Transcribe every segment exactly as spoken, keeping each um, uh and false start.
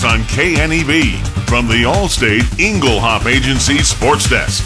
on K N E B from the Allstate Inglehop Agency Sports Desk.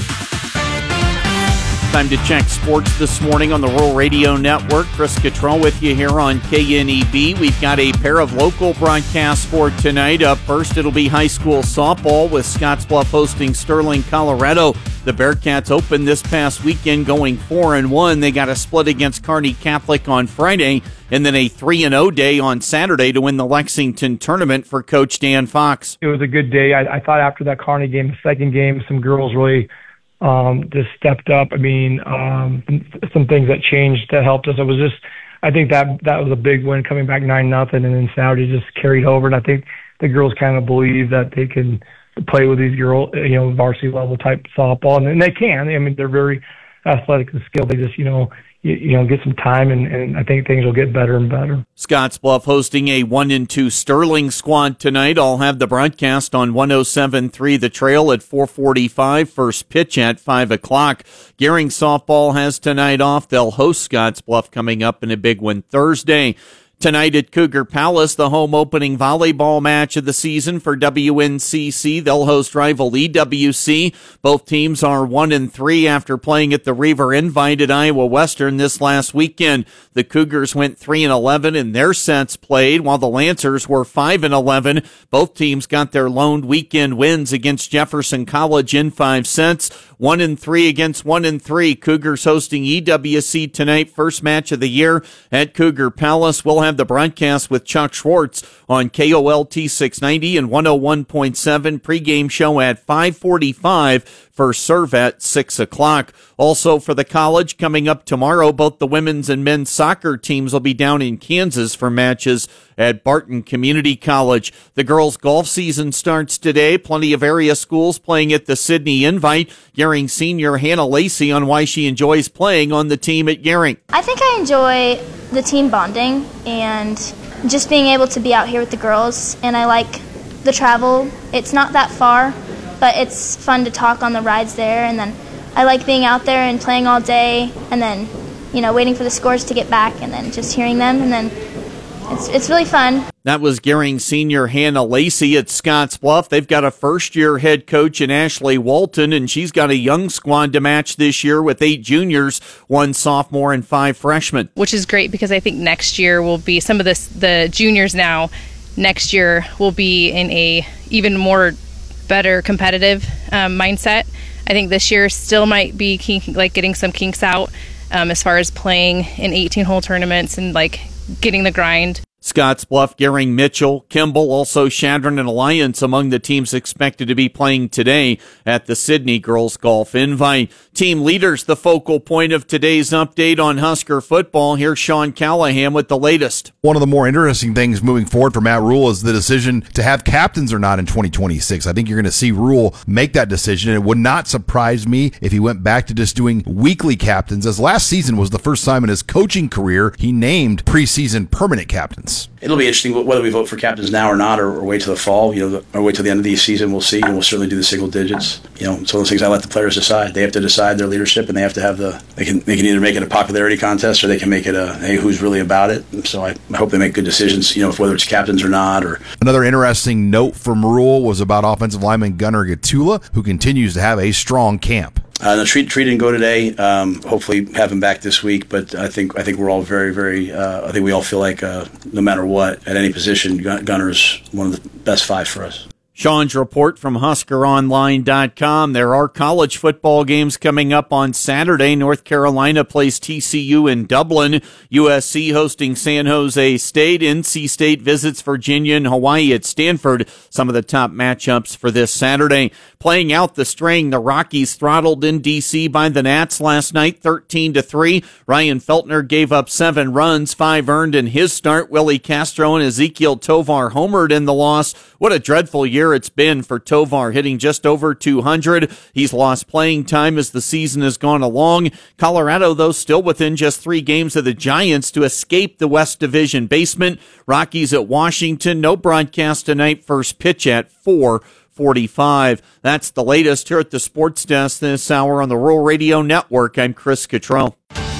Time to check sports this morning on the Rural Radio Network. Chris Cottrell with you here on K N E B. We've got a pair of local broadcasts for tonight. Up first, it'll be high school softball with Scottsbluff hosting Sterling, Colorado. The Bearcats opened this past weekend going four and one. They got a split against Kearney Catholic on Friday and then a three and oh day on Saturday to win the Lexington tournament for Coach Dan Fox. It was a good day. I, I thought after that Kearney game, the second game, some girls really Um, just stepped up. I mean, um, some things that changed that helped us. It was just, I think that that was a big win, coming back nine nothing, and then Saturday just carried over. And I think the girls kind of believe that they can play with these girls, you know, varsity level type softball, and, and they can. I mean, they're very athletic and skilled. They just, you know, you, you know, get some time, and, and I think things will get better and better. Scottsbluff hosting a one and two Sterling squad tonight. I'll have the broadcast on one oh seven point three The Trail at four forty-five. First pitch at five o'clock. Gering softball has tonight off. They'll host Scottsbluff coming up in a big one Thursday. Tonight at Cougar Palace, the home opening volleyball match of the season for W N C C. They'll host rival E W C. Both teams are one and three after playing at the Reaver Invite at Iowa Western this last weekend. The Cougars went three and eleven in their sets played, while the Lancers were five and eleven. Both teams got their lone weekend wins against Jefferson College in five sets. One and three against one and three. Cougars hosting E W C tonight. First match of the year at Cougar Palace. We'll have the broadcast with Chuck Schwartz on K O L T six ninety and one oh one point seven. Pregame show at five forty-five. First serve at six o'clock. Also for the college, coming up tomorrow, both the women's and men's soccer teams will be down in Kansas for matches at Barton Community College. The girls' golf season starts today. Plenty of area schools playing at the Sydney Invite. Gering senior Hannah Lacey on why she enjoys playing on the team at Gering. I think I enjoy the team bonding and just being able to be out here with the girls, and I like the travel. It's not that far, but it's fun to talk on the rides there, and then I like being out there and playing all day, and then, you know, waiting for the scores to get back, and then just hearing them, and then it's it's really fun. That was Gering senior Hannah Lacey at Scottsbluff. They've got a first-year head coach in Ashley Walton, and she's got a young squad to match this year with eight juniors, one sophomore, and five freshmen. Which is great because I think next year will be some of this, the juniors now, next year will be in a even more better competitive um, mindset. I think this year still might be kink, like getting some kinks out um, as far as playing in eighteen-hole tournaments and like getting the grind. Scottsbluff, Gering, Mitchell, Kimball, also Chadron and Alliance among the teams expected to be playing today at the Sydney Girls Golf Invite. Team leaders, the focal point of today's update on Husker football. Here's Sean Callahan with the latest. One of the more interesting things moving forward for Matt Rule is the decision to have captains or not in twenty twenty-six. I think you're going to see Rule make that decision, and it would not surprise me if he went back to just doing weekly captains, as last season was the first time in his coaching career he named preseason permanent captains. It'll be interesting whether we vote for captains now or not, or, or wait till the fall, you know, or wait till the end of the season. We'll see, and we'll certainly do the single digits. You know, it's one of those things I let the players decide. They have to decide their leadership, and they have to have the. They can they can either make it a popularity contest, or they can make it a hey, who's really about it. And so I, I hope they make good decisions. You know, whether it's captains or not. Or another interesting note from Rule was about offensive lineman Gunnar Gatula, who continues to have a strong camp. Uh, the treat treat didn't go today. Um, hopefully have him back this week. But I think I think we're all very very. Uh, I think we all feel like uh, no matter what, at any position, Gunner's one of the best five for us. Sean's report from Husker Online dot com. There are college football games coming up on Saturday. North Carolina plays T C U in Dublin. U S C hosting San Jose State. N C State visits Virginia and Hawaii at Stanford. Some of the top matchups for this Saturday. Playing out the string, the Rockies throttled in D C by the Nats last night, thirteen to three. Ryan Feltner gave up seven runs, five earned in his start. Willie Castro and Ezekiel Tovar homered in the loss. What a dreadful year it's been for Tovar, hitting just over two hundred. He's lost playing time as the season has gone along. Colorado, though, still within just three games of the Giants to escape the West Division basement. Rockies at Washington. No broadcast tonight. First pitch at four forty-five. That's the latest here at the Sports Desk this hour on the Rural Radio Network. I'm Chris Cottrell.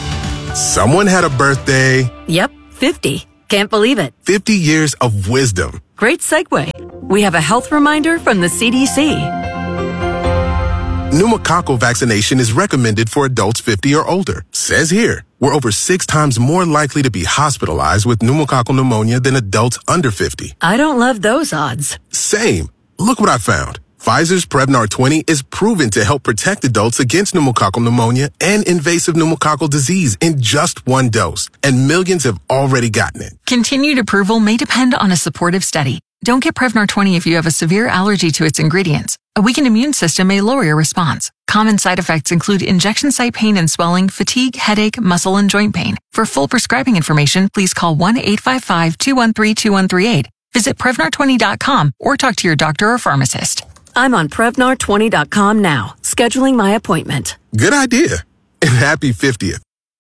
Someone had a birthday. Yep, fifty. Can't believe it. fifty years of wisdom. Great segue. we have a health reminder from the C D C. Pneumococcal vaccination is recommended for adults fifty or older. Says here, we're over six times more likely to be hospitalized with pneumococcal pneumonia than adults under fifty. I don't love those odds. Same. Look what I found. Pfizer's Prevnar twenty is proven to help protect adults against pneumococcal pneumonia and invasive pneumococcal disease in just one dose, and millions have already gotten it. Continued approval may depend on a supportive study. Don't get Prevnar twenty if you have a severe allergy to its ingredients. A weakened immune system may lower your response. Common side effects include injection site pain and swelling, fatigue, headache, muscle, and joint pain. For full prescribing information, please call one eight five five, two one three, two one three eight. Visit Prevnar twenty dot com or talk to your doctor or pharmacist. I'm on Prevnar twenty dot com now, scheduling my appointment. Good idea. And happy fiftieth.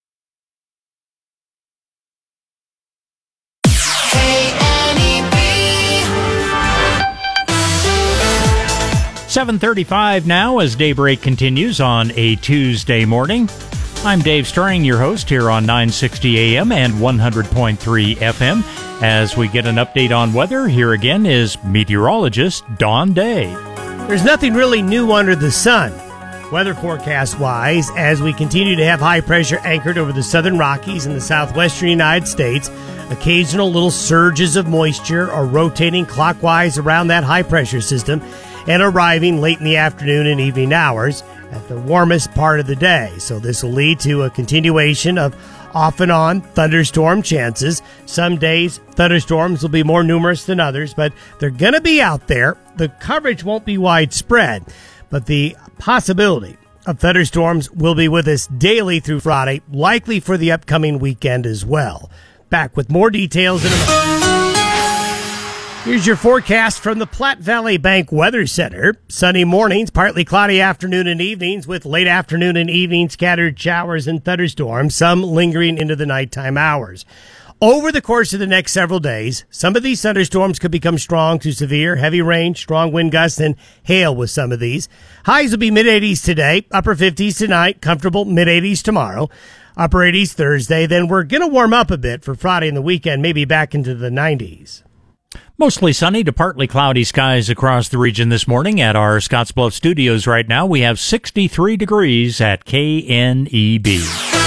seven thirty-five now as Daybreak continues on a Tuesday morning. I'm Dave Strang, your host here on nine sixty A M and one hundred point three F M. As we get an update on weather, here again is meteorologist Don Day. There's nothing really new under the sun, weather forecast-wise, as we continue to have high pressure anchored over the southern Rockies and the southwestern United States. Occasional little surges of moisture are rotating clockwise around that high pressure system and arriving late in the afternoon and evening hours at the warmest part of the day. So this will lead to a continuation of off and on thunderstorm chances. Some days thunderstorms will be more numerous than others, but they're going to be out there. The coverage won't be widespread, but the possibility of thunderstorms will be with us daily through Friday, likely for the upcoming weekend as well. Back with more details in a moment. Here's your forecast from the Platte Valley Bank Weather Center. Sunny mornings, partly cloudy afternoon and evenings with late afternoon and evening scattered showers and thunderstorms, some lingering into the nighttime hours. Over the course of the next several days, some of these thunderstorms could become strong to severe, heavy rain, strong wind gusts, and hail with some of these. Highs will be mid-eighties today, upper fifties tonight, comfortable mid-eighties tomorrow, upper eighties Thursday. Then we're going to warm up a bit for Friday and the weekend, maybe back into the nineties. Mostly sunny to partly cloudy skies across the region this morning. At our Scottsbluff studios right now, we have sixty-three degrees at K N E B.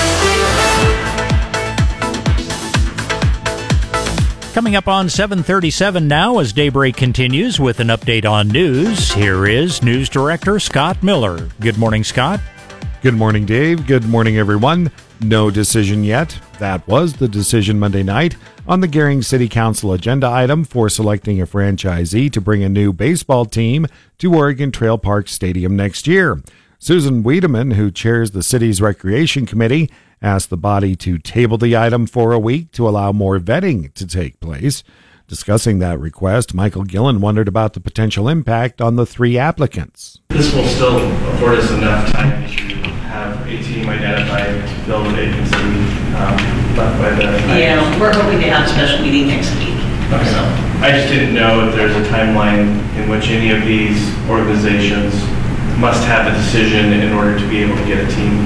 Coming up on seven thirty-seven now as Daybreak continues with an update on news. Here is News Director Scott Miller. Good morning, Scott. Good morning, Dave. Good morning, everyone. No decision yet. That was the decision Monday night on the Gering City Council agenda item for selecting a franchisee to bring a new baseball team to Oregon Trail Park Stadium next year. Susan Wiedemann, who chairs the city's recreation committee, asked the body to table the item for a week to allow more vetting to take place. Discussing that request, Michael Gillen wondered about the potential impact on the three applicants. This will still afford us enough time to have a team identified to fill the vacancy um, left by the... Yeah, we're hoping to have a special meeting next week. Okay. So. I just didn't know if there's a timeline in which any of these organizations must have a decision in order to be able to get a team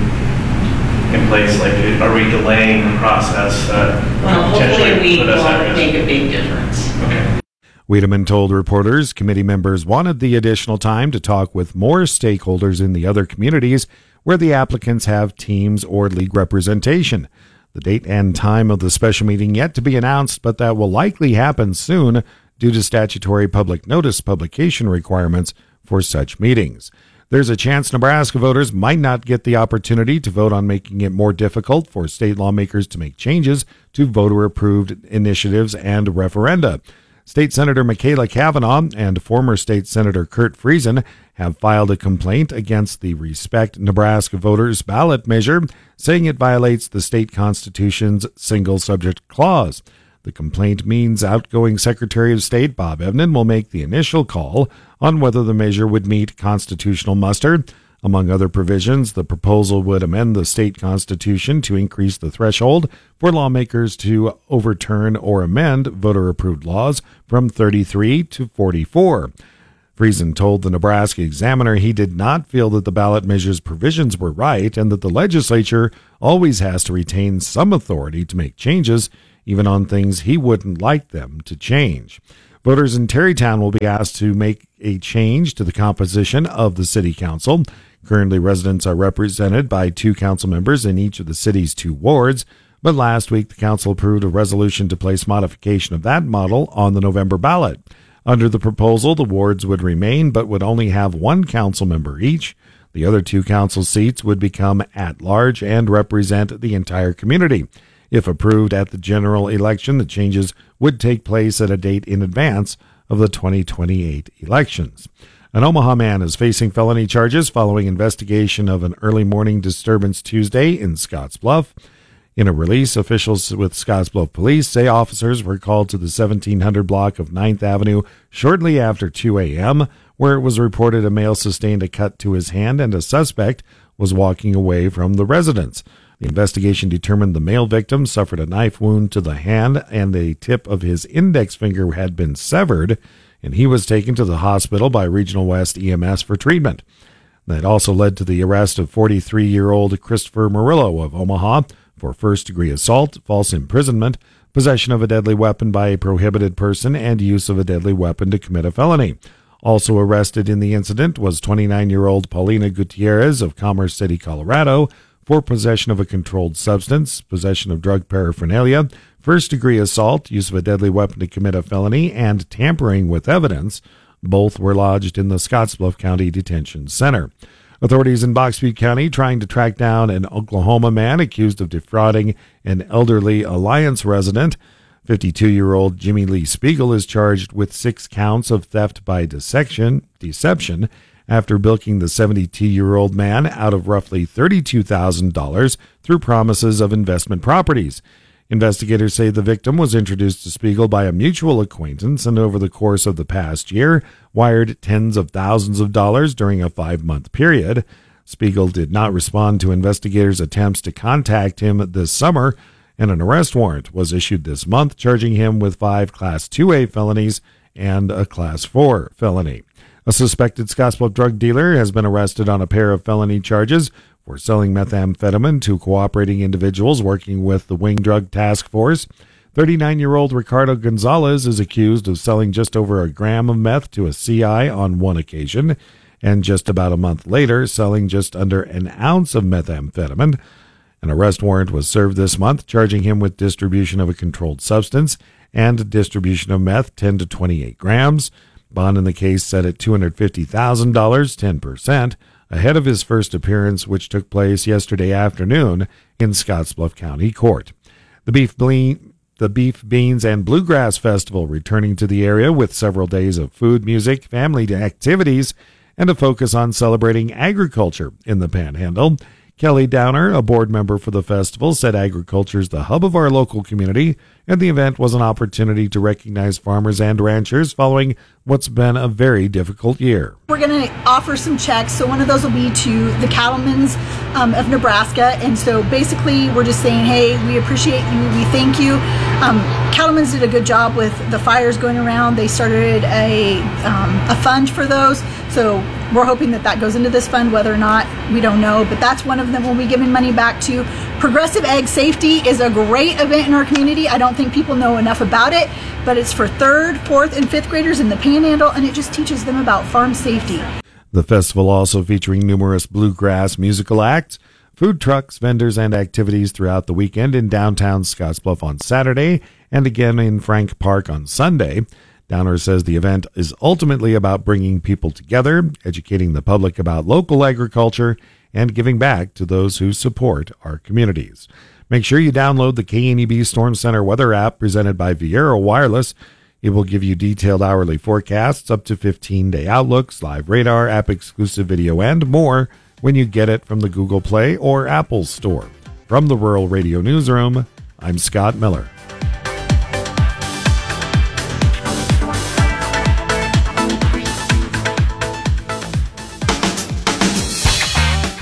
in place. Like, are we delaying the process that well, potentially hopefully we put us at risk? Make a big difference. Okay. Wiedemann told reporters committee members wanted the additional time to talk with more stakeholders in the other communities where the applicants have teams or league representation. The date and time of the special meeting yet to be announced, but that will likely happen soon due to statutory public notice publication requirements for such meetings. There's a chance Nebraska voters might not get the opportunity to vote on making it more difficult for state lawmakers to make changes to voter-approved initiatives and referenda. State Senator Michaela Cavanaugh and former State Senator Kurt Friesen have filed a complaint against the Respect Nebraska Voters ballot measure, saying it violates the state constitution's single subject clause. The complaint means outgoing Secretary of State Bob Evnen will make the initial call on whether the measure would meet constitutional muster. Among other provisions, the proposal would amend the state constitution to increase the threshold for lawmakers to overturn or amend voter-approved laws from thirty-three to forty-four. Friesen told the Nebraska Examiner he did not feel that the ballot measure's provisions were right and that the legislature always has to retain some authority to make changes, even on things he wouldn't like them to change. Voters in Terrytown will be asked to make a change to the composition of the city council. Currently, residents are represented by two council members in each of the city's two wards, but last week the council approved a resolution to place modification of that model on the November ballot. Under the proposal, the wards would remain but would only have one council member each. The other two council seats would become at-large and represent the entire community. If approved at the general election, the changes would take place at a date in advance of the twenty twenty-eight elections. An Omaha man is facing felony charges following investigation of an early morning disturbance Tuesday in Scottsbluff. In a release, officials with Scottsbluff Police say officers were called to the seventeen hundred block of ninth Avenue shortly after two a.m., where it was reported a male sustained a cut to his hand and a suspect was walking away from the residence. The investigation determined the male victim suffered a knife wound to the hand and the tip of his index finger had been severed, and he was taken to the hospital by Regional West E M S for treatment. That also led to the arrest of forty-three-year-old Christopher Murillo of Omaha for first-degree assault, false imprisonment, possession of a deadly weapon by a prohibited person, and use of a deadly weapon to commit a felony. Also arrested in the incident was twenty-nine-year-old Paulina Gutierrez of Commerce City, Colorado, for possession of a controlled substance, possession of drug paraphernalia, first-degree assault, use of a deadly weapon to commit a felony, and tampering with evidence. Both were lodged in the Scottsbluff County Detention Center. Authorities in Box Butte County trying to track down an Oklahoma man accused of defrauding an elderly Alliance resident. fifty-two-year-old Jimmy Lee Spiegel is charged with six counts of theft by deception, deception after bilking the seventy-two-year-old man out of roughly thirty-two thousand dollars through promises of investment properties. Investigators say the victim was introduced to Spiegel by a mutual acquaintance and over the course of the past year wired tens of thousands of dollars during a five-month period. Spiegel did not respond to investigators' attempts to contact him this summer, and an arrest warrant was issued this month charging him with five Class two A felonies and a Class four felony. A suspected Scottsbluff drug dealer has been arrested on a pair of felony charges for selling methamphetamine to cooperating individuals working with the Wing Drug Task Force. thirty-nine-year-old Ricardo Gonzalez is accused of selling just over a gram of meth to a C I on one occasion, and just about a month later selling just under an ounce of methamphetamine. An arrest warrant was served this month charging him with distribution of a controlled substance and distribution of meth ten to twenty-eight grams. Bond in the case set at two hundred fifty thousand dollars, ten percent, ahead of his first appearance, which took place yesterday afternoon in Scottsbluff County Court. The Beef, Ble- the Beef, Beans, and Bluegrass Festival returning to the area with several days of food, music, family activities, and a focus on celebrating agriculture in the Panhandle. Kelly Downer, a board member for the festival, said agriculture is the hub of our local community, and the event was an opportunity to recognize farmers and ranchers following what's been a very difficult year. We're going to offer some checks. So one of those will be to the cattlemen's um, of Nebraska. And so basically we're just saying, hey, we appreciate you. We thank you. Um, Cattlemen's did a good job with the fires going around. They started a, um, a fund for those. So we're hoping that that goes into this fund, whether or not, we don't know. But that's one of them we'll be giving money back to. Progressive Ag Safety is a great event in our community. I don't think people know enough about it, but it's for third, fourth, and fifth graders in the Panhandle, and it just teaches them about farm safety. The festival also featuring numerous bluegrass musical acts, food trucks, vendors, and activities throughout the weekend in downtown Scottsbluff on Saturday and again in Frank Park on Sunday. Downer says the event is ultimately about bringing people together, educating the public about local agriculture, and giving back to those who support our communities. Make sure you download the K N E B Storm Center weather app presented by Viera Wireless. It will give you detailed hourly forecasts, up to fifteen-day outlooks, live radar, app-exclusive video, and more when you get it from the Google Play or Apple Store. From the Rural Radio Newsroom, I'm Scott Miller.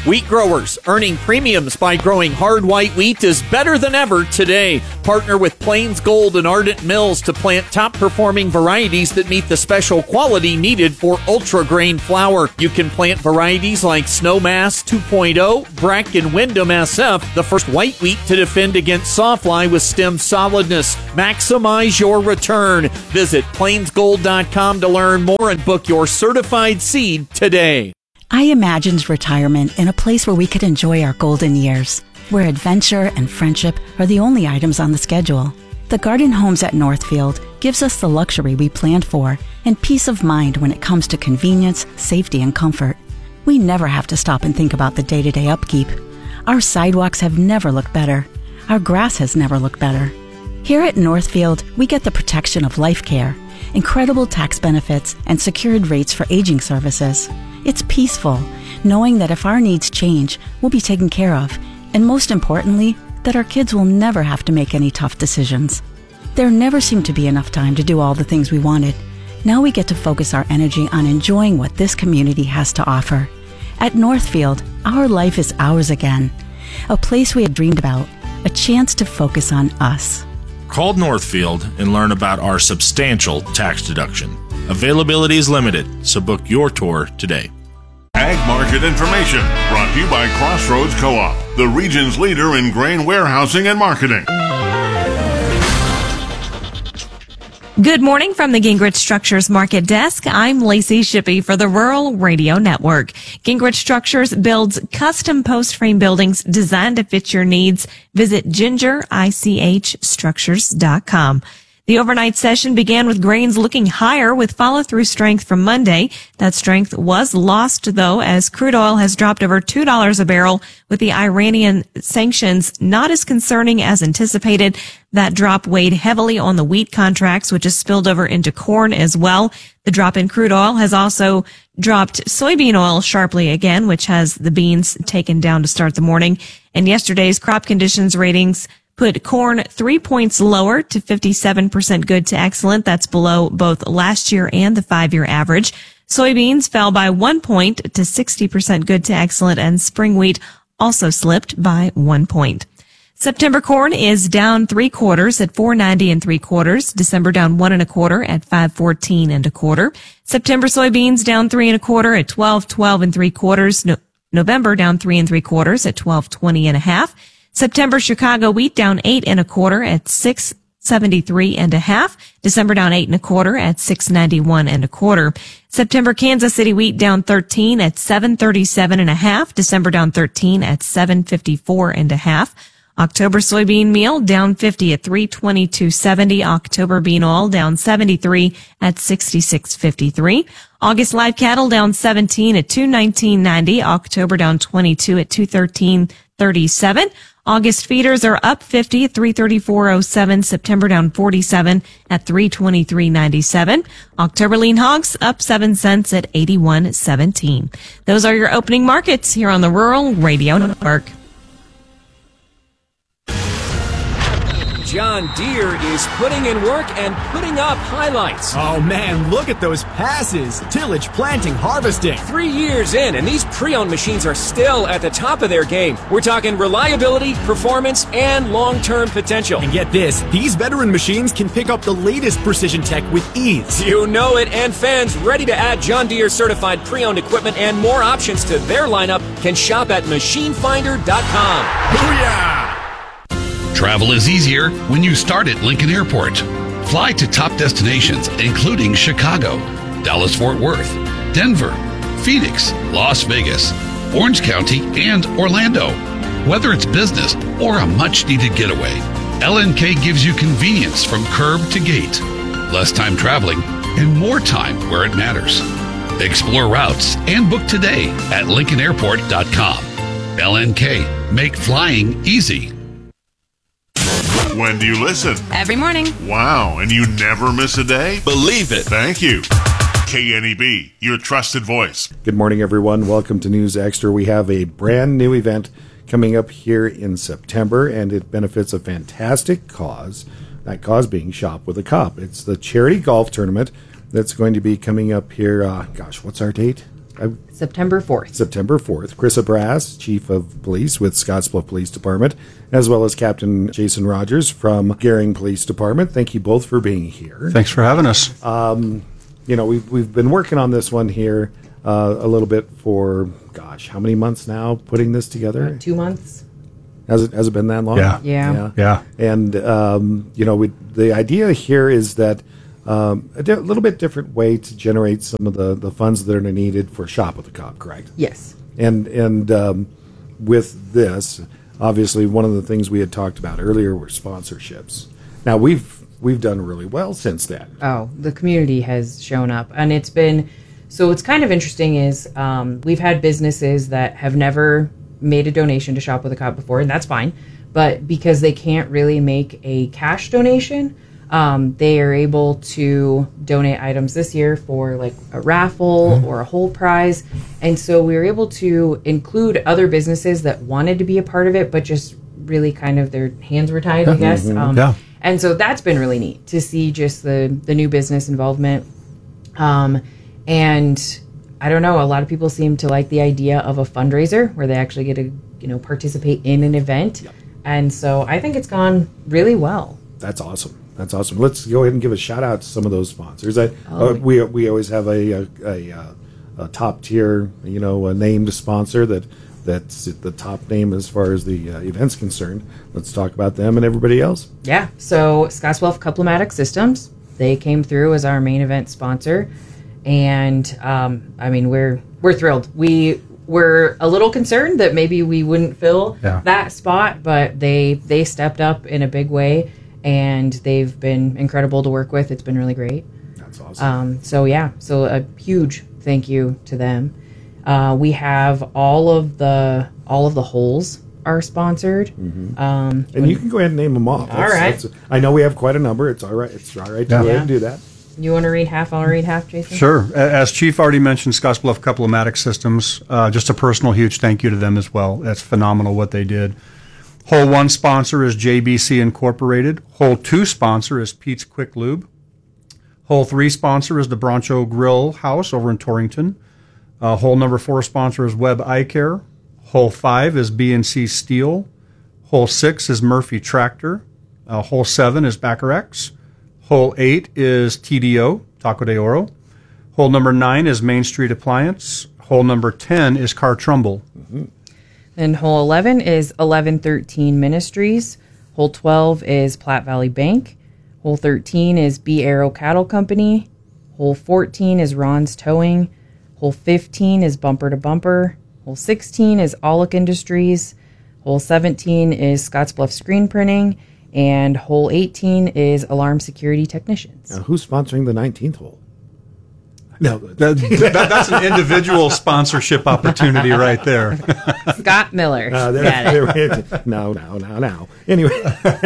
Wheat growers earning premiums by growing hard white wheat is better than ever today. Partner with Plains Gold and Ardent Mills to plant top-performing varieties that meet the special quality needed for ultra-grain flour. You can plant varieties like Snowmass two point oh, Breck, and Wyndham S F, the first white wheat to defend against sawfly with stem solidness. Maximize your return. Visit plains gold dot com to learn more and book your certified seed today. I imagined retirement in a place where we could enjoy our golden years, where adventure and friendship are the only items on the schedule. The Garden Homes at Northfield gives us the luxury we planned for and peace of mind when it comes to convenience, safety, and comfort. We never have to stop and think about the day-to-day upkeep. Our sidewalks have never looked better. Our grass has never looked better. Here at Northfield, we get the protection of life care, incredible tax benefits, and secured rates for aging services. It's peaceful, knowing that if our needs change, we'll be taken care of, and most importantly, that our kids will never have to make any tough decisions. There never seemed to be enough time to do all the things we wanted. Now we get to focus our energy on enjoying what this community has to offer. At Northfield, our life is ours again. A place we had dreamed about, a chance to focus on us. Call Northfield and learn about our substantial tax deduction. Availability is limited, so book your tour today. Ag market information brought to you by Crossroads Co-op, the region's leader in grain warehousing and marketing. Good morning from the Gingrich Structures Market Desk. I'm Lacey Shippey for the Rural Radio Network. Gingrich Structures builds custom post frame buildings designed to fit your needs. Visit ginger ich structures dot com. The overnight session began with grains looking higher with follow-through strength from Monday. That strength was lost, though, as crude oil has dropped over two dollars a barrel, with the Iranian sanctions not as concerning as anticipated. That drop weighed heavily on the wheat contracts, which has spilled over into corn as well. The drop in crude oil has also dropped soybean oil sharply again, which has the beans taken down to start the morning. And yesterday's crop conditions ratings put corn three points lower to fifty-seven percent good to excellent. That's below both last year and the five-year average. Soybeans fell by one point to sixty percent good to excellent, and spring wheat also slipped by one point. September corn is down three quarters at four ninety and three quarters. December down one and a quarter at five fourteen and a quarter. September soybeans down three and a quarter at twelve twelve and three quarters. No- November down three and three quarters at twelve twenty and a half. September Chicago wheat down eight and a quarter at six seventy-three and a half. December down eight and a quarter at six ninety-one and a quarter. September Kansas City wheat down thirteen at seven thirty-seven and a half. December down thirteen at seven fifty-four and a half. October soybean meal down fifty at three twenty-two seventy. October bean oil down seventy-three at sixty-six fifty-three. August live cattle down seventeen at two nineteen ninety. October down twenty-two at two thirteen thirty-seven. August feeders are up fifty at three thirty-four oh seven. September down forty-seven at three twenty-three ninety-seven. October lean hogs up seven cents at eighty-one seventeen. Those are your opening markets here on the Rural Radio Network. John Deere is putting in work and putting up highlights. Oh man, look at those passes. Tillage, planting, harvesting. Three years in, and these pre-owned machines are still at the top of their game. We're talking reliability, performance, and long-term potential. And get this, these veteran machines can pick up the latest precision tech with ease. You know it, and fans ready to add John Deere certified pre-owned equipment and more options to their lineup can shop at machine finder dot com. Booyah! Travel is easier when you start at Lincoln Airport. Fly to top destinations including Chicago, Dallas-Fort Worth, Denver, Phoenix, Las Vegas, Orange County, and Orlando. Whether it's business or a much-needed getaway, L N K gives you convenience from curb to gate, less time traveling, and more time where it matters. Explore routes and book today at lincoln airport dot com. L N K, make flying easy. When do you listen? Every morning. Wow, and you never miss a day? Believe it. Thank you. K N E B, your trusted voice. Good morning, everyone. Welcome to News Extra. We have a brand new event coming up here in September, and it benefits a fantastic cause, that cause being Shop with a Cup. It's the charity golf tournament that's going to be coming up here. Uh, gosh, what's our date? I, September fourth. September fourth. Chris Brass, Chief of Police with Scottsbluff Police Department, as well as Captain Jason Rogers from Gering Police Department. Thank you both for being here. Thanks for having us. Um, you know, we've, we've been working on this one here uh, a little bit for, gosh, how many months now putting this together? Uh, two months. Has it, has it been that long? Yeah. Yeah. Yeah. yeah. And, um, you know, we, the idea here is that um, a di- little bit different way to generate some of the, the funds that are needed for Shop with the Cop, correct? Yes. And, and um, with this, obviously, one of the things we had talked about earlier were sponsorships. Now, we've we've done really well since then. Oh, the community has shown up. And it's been, so what's kind of interesting is um, we've had businesses that have never made a donation to Shop with a Cop before, and that's fine. But because they can't really make a cash donation, um, they are able to donate items this year for like a raffle mm-hmm. or a whole prize. And so we were able to include other businesses that wanted to be a part of it, but just really kind of their hands were tied, I guess. Mm-hmm. Um, yeah. And so that's been really neat to see just the, the new business involvement. Um, and I don't know, a lot of people seem to like the idea of a fundraiser where they actually get to, you know, participate in an event. Yep. And so I think it's gone really well. That's awesome. That's awesome. Let's go ahead and give a shout out to some of those sponsors. I, Oh. uh, we we always have a a, a, a, a top tier, you know, a named sponsor that that's at the top name as far as the uh, event's concerned. Let's talk about them and everybody else. Yeah. So Scottsbluff Couple-Matic Systems, they came through as our main event sponsor. And um, I mean, we're we're thrilled. We were a little concerned that maybe we wouldn't fill Yeah. that spot, but they they stepped up in a big way, and they've been incredible to work with. It's been really great. That's awesome. Um, so yeah, so a huge thank you to them. Uh, we have all of the all of the holes are sponsored. Mm-hmm. Um, And you can go ahead and name them off. All right. I know we have quite a number. It's all right. It's all right to Yeah. go ahead Yeah. and do that. You want to read half? I'll read half, Jason. Sure. A- As Chief already mentioned, Scottsbluff Couple-Matic Systems, uh, just a personal huge thank you to them as well. That's phenomenal what they did. Hole one sponsor is J B C Incorporated. Hole two sponsor is Pete's Quick Lube. Hole three sponsor is the Broncho Grill House over in Torrington. Uh, hole number four sponsor is Web Eye Care. Hole five is B and C Steel. Hole six is Murphy Tractor. Uh, hole seven is Baccarex. Hole eight is T D O, Taco de Oro. Hole number nine is Main Street Appliance. Hole number ten is Car Trumbull. Mm-hmm. And hole eleven is eleven thirteen Ministries. Hole twelve is Platte Valley Bank. Hole thirteen is B Arrow Cattle Company. Hole fourteen is Ron's Towing. Hole fifteen is Bumper to Bumper. Hole sixteen is Aulick Industries. Hole seventeen is Scottsbluff Screen Printing. And hole eighteen is Alarm Security Technicians. Now, who's sponsoring the nineteenth hole? No, that, that, that's an individual sponsorship opportunity right there. Scott Miller. Uh, there, Got it. there, no, no, no, no. Anyway,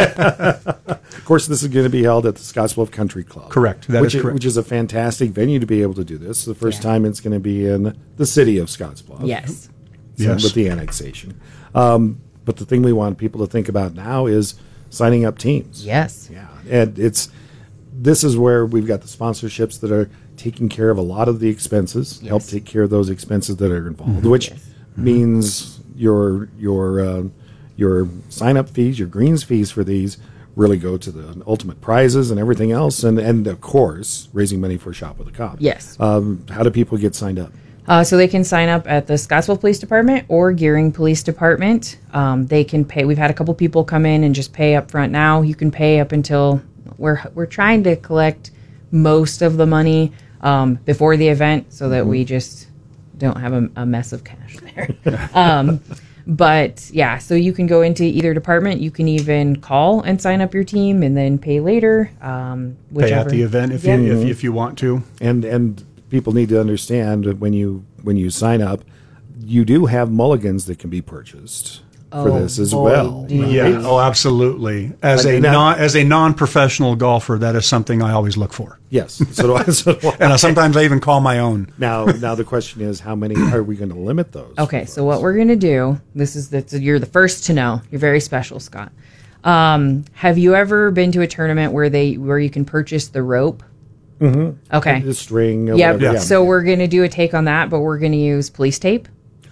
of course, this is going to be held at the Scottsbluff Country Club. Correct. That which is correct. Which is a fantastic venue to be able to do this. It's the first Yeah. time it's going to be in the city of Scottsbluff. Yes. So, Yes. with the annexation. Um, but the thing we want people to think about now is signing up teams. Yes. Yeah. And it's this is where we've got the sponsorships that are taking care of a lot of the expenses, Yes. help take care of those expenses that are involved, which Yes. means your your uh, your sign up fees, your greens fees for these really go to the ultimate prizes and everything else, and and of course raising money for Shop with a Cop. Yes. Um, how do people get signed up? Uh, so they can sign up at the Scottsbluff Police Department or Gering Police Department. Um, they can pay. We've had a couple people come in and just pay up front now. You can pay up until we're we're trying to collect most of the money um, before the event so that we just don't have a, a mess of cash there. um, but yeah, so you can go into either department. You can even call and sign up your team and then pay later. Um, Pay whichever. at the event if Yeah. you if, if you want to. And and people need to understand that when you when you sign up, you do have mulligans that can be purchased for Oh, this as boy, well. do you. Yeah. Oh, absolutely. As I a mean, now- non as a non professional golfer, that is something I always look for. Yes. So do I. So do I. And I, sometimes I even call my own. Now, now the question is, how many are we going to limit those? Okay, so what we're gonna do? This is that you're the first to know. You're very special, Scott. Um, have you ever been to a tournament where they where you can purchase the rope Mm-hmm. Okay. The string. Or Yep. whatever. Yeah. So we're going to do a take on that, but we're going to use police tape.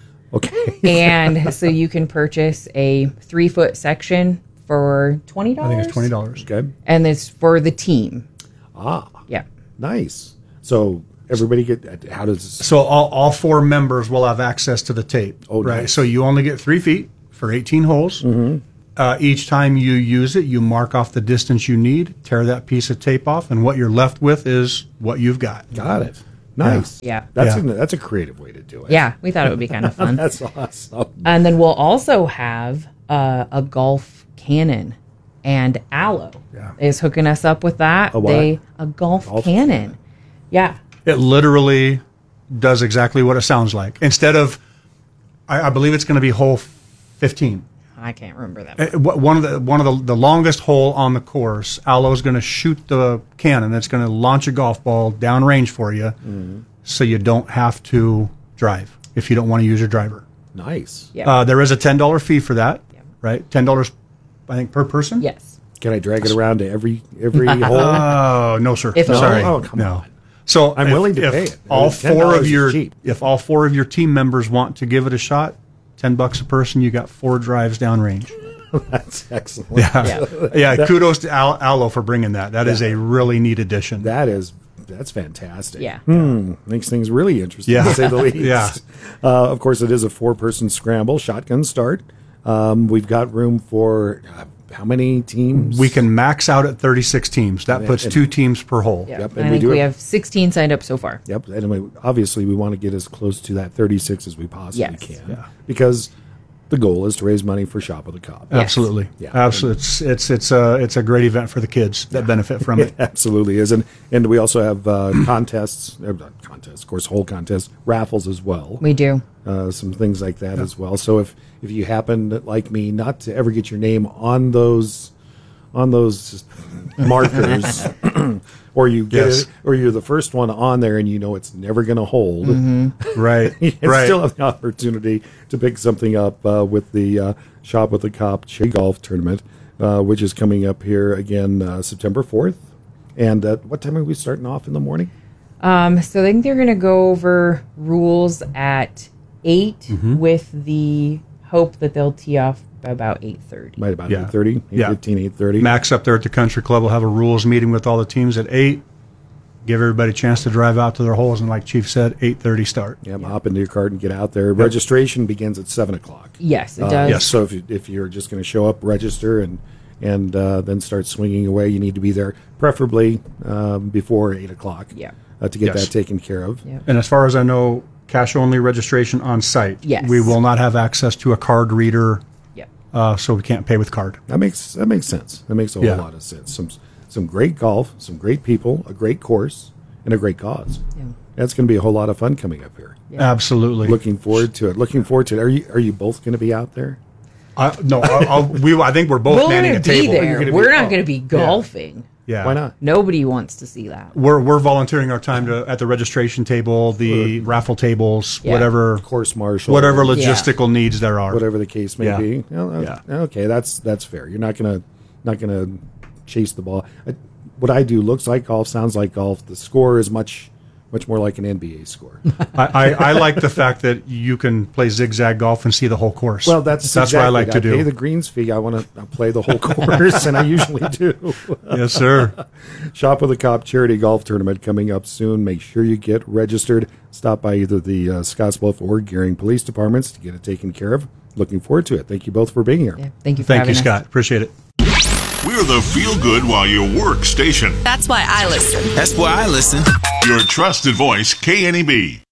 Okay. And so you can purchase a three foot section for twenty dollars. I think it's twenty dollars. Okay. And it's for the team. Ah. Yeah. Nice. So everybody get, how does this? So all, all four members will have access to the tape. Oh, right. nice. So you only get three feet for eighteen holes. Mm-hmm. Uh, each time you use it, you mark off the distance you need, tear that piece of tape off, and what you're left with is what you've got. Got it. Nice. Yeah. That's Yeah. A, that's a creative way to do it. Yeah. We thought it would be kind of fun. That's awesome. And then we'll also have uh, a golf cannon. And Allo Yeah. is hooking us up with that. A what? They a golf, Golf cannon. cannon. Yeah. It literally does exactly what it sounds like. Instead of, I, I believe it's going to be hole fifteen. I can't remember that. Uh, wh- One of the one of the, the longest hole on the course, Allo's going to shoot the cannon. It's going to launch a golf ball downrange for you, Mhm. so you don't have to drive if you don't want to use your driver. Nice. Yeah. Uh, there is a ten dollar fee for that, right? Ten dollars, I think, per person. Yes. Can I drag it around to every every hole? Oh no, sir. If- Sorry. Oh, come no. on. So I'm if- willing to if pay it. All ten four dollars of is your cheap. if all four of your team members want to give it a shot, ten bucks a person. You got four drives downrange. That's excellent. Yeah, Yeah. yeah. That- Kudos to Al- Allo for bringing that. That is a really neat addition. That is that's fantastic. Yeah. Hmm. Makes things really interesting Yeah. to say the least. Yeah. Uh, of course, it is a four-person scramble, shotgun start. Um, we've got room for uh, how many teams? We can max out at thirty-six teams. That And- puts and- two teams per hole. Yeah. Yep, And and I we think do we it- have sixteen signed up so far. Yep. Anyway, obviously, we want to get as close to that thirty-six as we possibly Yes. can, Yeah. because the goal is to raise money for Shop with a Cop. Absolutely. Yeah. Absolutely. It's it's it's a it's a great event for the kids that benefit from it. It absolutely is, and and we also have uh, contests, uh, not contests, of course, whole contests, raffles as well. We do. Uh, some things like that as well. So if if you happen, like me, not to ever get your name on those on those markers, or you get Yes. it, or you're the first one on there, and you know it's never going to hold. Right. You right. still have the opportunity to pick something up uh, with the uh, Shop with the Cop Charity Golf Tournament, uh, which is coming up here again uh, September fourth. And uh, what time are we starting off in the morning? Um, so I think they're going to go over rules at eight Mm-hmm. with the hope that they'll tee off about eight thirty. Right about Yeah. eight thirty, eight Yeah. fifteen, eight thirty. Max up there at the country club will have a rules meeting with all the teams at eight. Give everybody a chance to drive out to their holes, and like Chief said, eight thirty start. Yeah, hop into your cart and get out there. Registration begins at seven o'clock. Yes, it Uh, does. yes. So if, you, if you're just going to show up, register, and and uh, then start swinging away, you need to be there preferably um, before eight o'clock. Yeah. Uh, to get Yes. that taken care of. Yeah. And as far as I know, cash only registration on site. Yes. We will not have access to a card reader, Yeah. uh, so we can't pay with card. That makes that makes sense. That makes a whole Yeah. lot of sense. Some some great golf, some great people, a great course, and a great cause. Yeah. That's going to be a whole lot of fun coming up here. Absolutely. Looking forward to it. Looking forward to it. Are you are you both going to be out there? I, no, I'll, I'll, we. I think we're both We're manning going a to be table. there. You're gonna be- We're not oh, going to be golfing. Yeah. Why not? Nobody wants to see that. We're we're volunteering our time to at the registration table, the raffle tables, Yeah. whatever Course marshal, whatever Yeah. logistical needs there are. whatever the case may Yeah. be. Well, uh, Yeah. Okay, that's that's fair. You're not gonna not gonna chase the ball. I, what I do looks like golf, sounds like golf. The score is much much more like an N B A score. I, I, I like the fact that you can play zigzag golf and see the whole course. Well, that's that's what I exactly like it. to I pay do. the greens fee. I want to play the whole course, and I usually do. Yes, sir. Shop with a Cop charity golf tournament coming up soon. Make sure you get registered. Stop by either the uh, Scottsbluff or Gearing police departments to get it taken care of. Looking forward to it. Thank you both for being here. Yeah. Thank you for Thank having you, us. Scott. Appreciate it. We're the feel good while you work station. That's why I listen. That's why I listen. Your trusted voice, K N E B.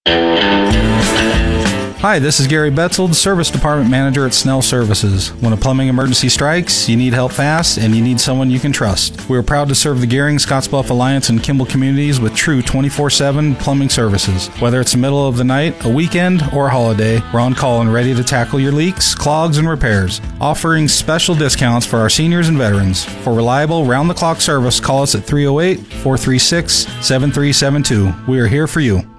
Hi, this is Gary Betzold, Service Department Manager at Snell Services. When a plumbing emergency strikes, you need help fast, and you need someone you can trust. We are proud to serve the Gearing, Scottsbluff Alliance, and Kimball communities with true twenty-four seven plumbing services. Whether it's the middle of the night, a weekend, or a holiday, we're on call and ready to tackle your leaks, clogs, and repairs, offering special discounts for our seniors and veterans. For reliable, round-the-clock service, call us at three oh eight, four three six, seven three seven two. We are here for you.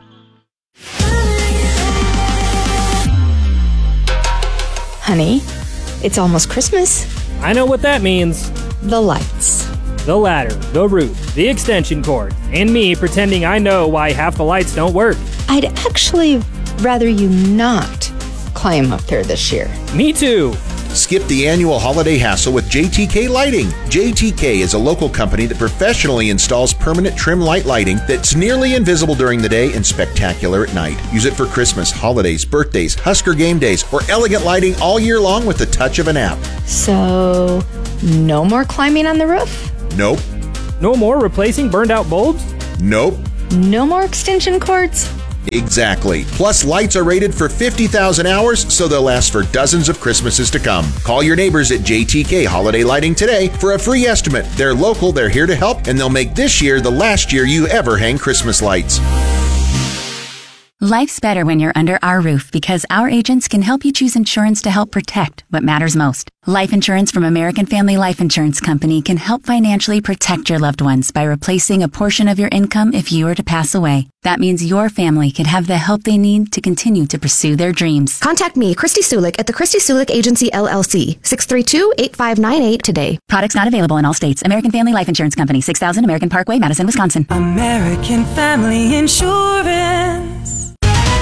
Honey, it's almost Christmas. I know what that means. The lights. the ladder, the roof, the extension cord, and me pretending I know why half the lights don't work. I'd actually rather you not climb up there this year. Me too. Skip the annual holiday hassle with J T K Lighting. J T K is a local company that professionally installs permanent trim light lighting that's nearly invisible during the day and spectacular at night. Use it for Christmas, holidays, birthdays, Husker game days, or elegant lighting all year long with the touch of an app. So, no more climbing on the roof? Nope. No more replacing burned out bulbs? Nope. No more extension cords? Exactly. Plus, lights are rated for fifty thousand hours, so they'll last for dozens of Christmases to come. Call your neighbors at J T K Holiday Lighting today for a free estimate. They're local, they're here to help, and they'll make this year the last year you ever hang Christmas lights. Life's better when you're under our roof because our agents can help you choose insurance to help protect what matters most. Life insurance from American Family Life Insurance Company can help financially protect your loved ones by replacing a portion of your income if you were to pass away. That means your family can have the help they need to continue to pursue their dreams. Contact me, Christy Sulik, at the Christy Sulik Agency, L L C, six three two, eight five nine eight today. Products not available in all states. American Family Life Insurance Company, six thousand American Parkway, Madison, Wisconsin. American Family Insurance.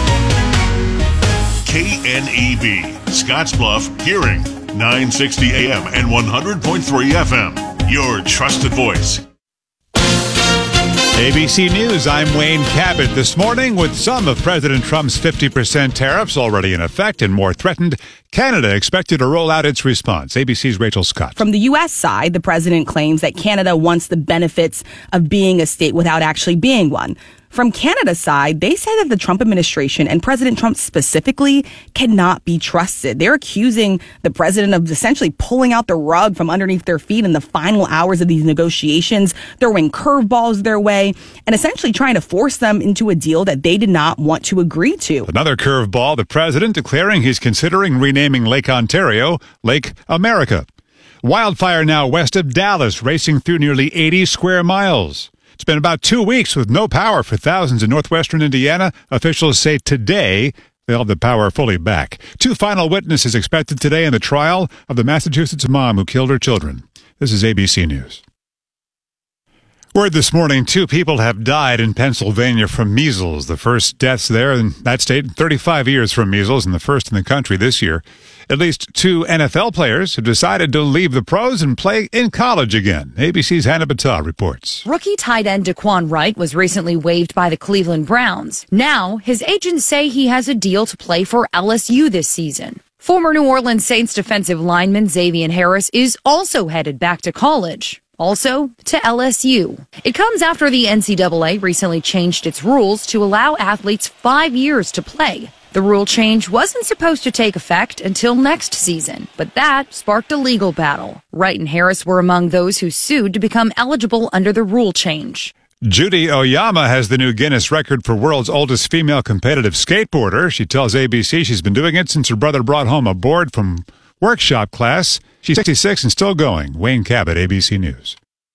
K N E B, Scottsbluff, Hearing, nine sixty A M and one hundred point three F M. Your trusted voice. A B C News, I'm Wayne Cabot. This morning, with some of President Trump's fifty percent tariffs already in effect and more threatened, Canada expected to roll out its response. A B C's Rachel Scott. From the U S side, the president claims that Canada wants the benefits of being a state without actually being one. From Canada's side, they say that the Trump administration and President Trump specifically cannot be trusted. They're accusing the president of essentially pulling out the rug from underneath their feet in the final hours of these negotiations, throwing curveballs their way, and essentially trying to force them into a deal that they did not want to agree to. Another curveball, the president declaring he's considering renaming Lake Ontario Lake America. Wildfire now west of Dallas, racing through nearly eighty square miles. It's been about two weeks with no power for thousands in northwestern Indiana. Officials say today they'll have the power fully back. Two final witnesses expected today in the trial of the Massachusetts mom who killed her children. This is A B C News. Word this morning, two people have died in Pennsylvania from measles. The first deaths there in that state in thirty-five years from measles and the first in the country this year. At least two N F L players have decided to leave the pros and play in college again. A B C's Hannah Battah reports. Rookie tight end Daquan Wright was recently waived by the Cleveland Browns. Now, his agents say he has a deal to play for L S U this season. Former New Orleans Saints defensive lineman Xavier Harris is also headed back to college. Also to L S U. It comes after the N C double A recently changed its rules to allow athletes five years to play. The rule change wasn't supposed to take effect until next season, but that sparked a legal battle. Wright and Harris were among those who sued to become eligible under the rule change. Judy Oyama has the new Guinness record for world's oldest female competitive skateboarder. She tells A B C she's been doing it since her brother brought home a board from workshop class. She's sixty-six and still going. Wayne Cabot, A B C News.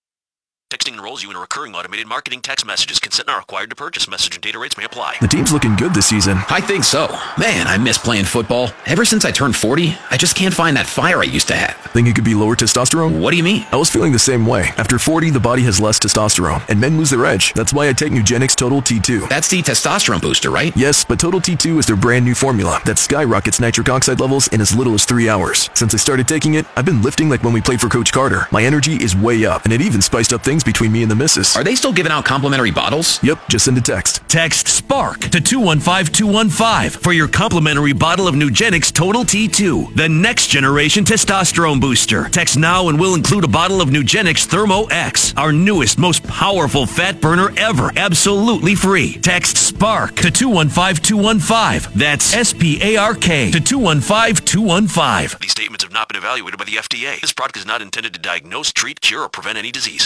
Texting enrolls you in a recurring automated marketing text messages. Consent not required to purchase. Message and data rates may apply. The team's looking good this season. I think so. Man, I miss playing football. Ever since I turned forty, I just can't find that fire I used to have. Think it could be lower testosterone? What do you mean? I was feeling the same way. After forty, the body has less testosterone, and men lose their edge. That's why I take Nugenix Total T two. That's the testosterone booster, right? Yes, but Total T two is their brand new formula that skyrockets nitric oxide levels in as little as three hours. Since I started taking it, I've been lifting like when we played for Coach Carter. My energy is way up, and it even spiced up things between me and the missus. Are they still giving out complimentary bottles? Yep, just send a text. Text SPARK to two one five two one five for your complimentary bottle of Nugenix Total T two, the next generation testosterone booster. Text now and we'll include a bottle of Nugenix Thermo X, our newest, most powerful fat burner ever, absolutely free. Text SPARK to two one five two one five. That's S P A R K to two one five two one five. These statements have not been evaluated by the F D A. This product is not intended to diagnose, treat, cure, or prevent any disease.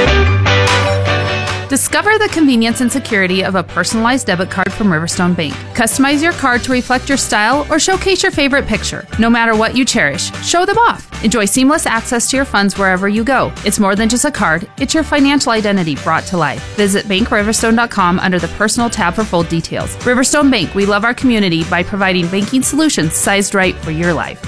Discover the convenience and security of a personalized debit card from Riverstone Bank. Customize your card to reflect your style or showcase your favorite picture. No matter what you cherish, show them off. Enjoy seamless access to your funds wherever you go. It's more than just a card, it's your financial identity brought to life. Visit bank riverstone dot com under the personal tab for full details. Riverstone Bank, we love our community by providing banking solutions sized right for your life.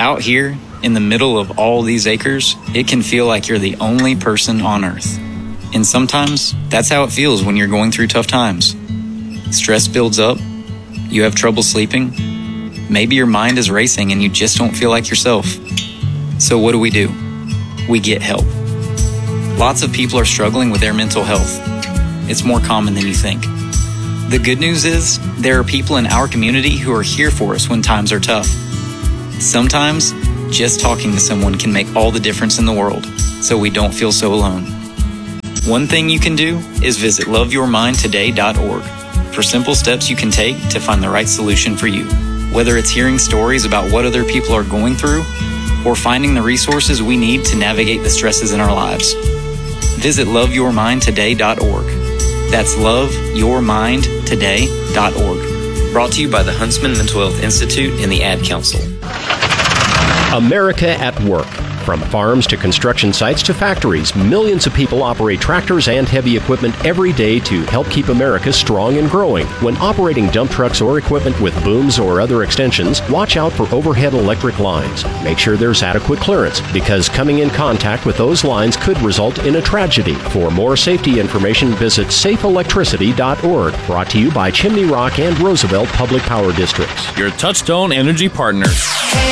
out here in the middle of all these acres, it can feel like you're the only person on earth. And sometimes that's how it feels when you're going through tough times. Stress builds up, you have trouble sleeping, maybe your mind is racing and you just don't feel like yourself. So what do we do? We get help. Lots of people are struggling with their mental health. It's more common than you think. The good news is there are people in our community who are here for us when times are tough. Sometimes just talking to someone can make all the difference in the world, so we don't feel so alone. One thing you can do is visit love your mind today dot org for simple steps you can take to find the right solution for you. Whether it's hearing stories about what other people are going through or finding the resources we need to navigate the stresses in our lives. Visit love your mind today dot org. That's love your mind today dot org. Brought to you by the Huntsman Mental Health Institute and the Ad Council. America at Work. From farms to construction sites to factories, millions of people operate tractors and heavy equipment every day to help keep America strong and growing. When operating dump trucks or equipment with booms or other extensions, watch out for overhead electric lines. Make sure there's adequate clearance, because coming in contact with those lines could result in a tragedy. For more safety information, visit safe electricity dot org. Brought to you by Chimney Rock and Roosevelt Public Power Districts. Your Touchstone Energy partners.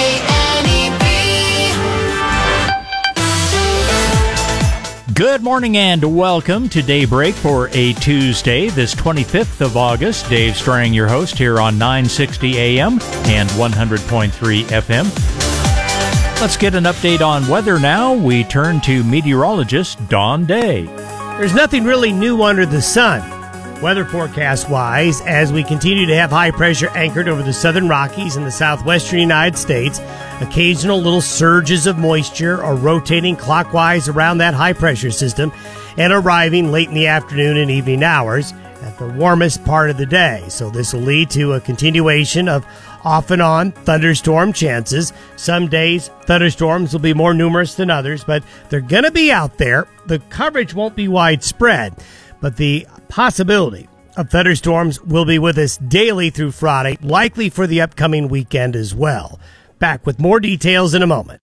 Good morning and welcome to Daybreak for a Tuesday, this twenty-fifth of August. Dave Strang, your host, here on nine sixty A M and one hundred point three F M. Let's get an update on weather now. We turn to meteorologist Don Day. There's nothing really new under the sun, weather forecast-wise, as we continue to have high pressure anchored over the southern Rockies and the southwestern United States. Occasional little surges of moisture are rotating clockwise around that high pressure system and arriving late in the afternoon and evening hours at the warmest part of the day. So this will lead to a continuation of off and on thunderstorm chances. Some days thunderstorms will be more numerous than others, but they're going to be out there. The coverage won't be widespread, but the possibility of thunderstorms will be with us daily through Friday, likely for the upcoming weekend as well. Back with more details in a moment.